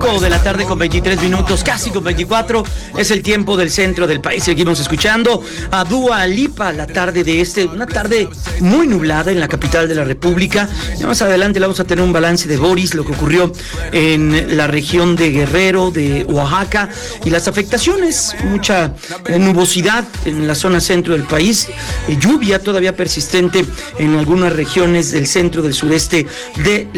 5 de la tarde con 23 minutos, casi con 24, es el tiempo del centro del país. Seguimos escuchando a Dua Lipa la tarde de una tarde muy nublada en la capital de la República. Y más adelante le vamos a tener un balance de Boris, lo que ocurrió en la región de Guerrero, de Oaxaca, y las afectaciones, mucha nubosidad en la zona centro del país, lluvia todavía persistente en algunas regiones del centro, del sureste de